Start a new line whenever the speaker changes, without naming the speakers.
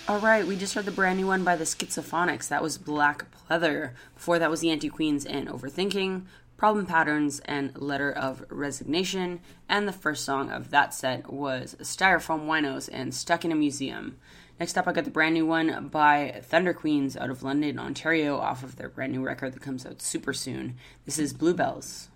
All right, we just heard the brand new one by the Schizophonics. That was Black Pleather. Before that was the Anti-Queens and Overthinking, Problem Patterns, and Letter of Resignation. And the first song of that set was Styrofoam Winos and Stuck in a Museum. Next up, I got the brand new one by Thunder Queens out of London, Ontario, off of their brand new record that comes out super soon. This is Bluebells.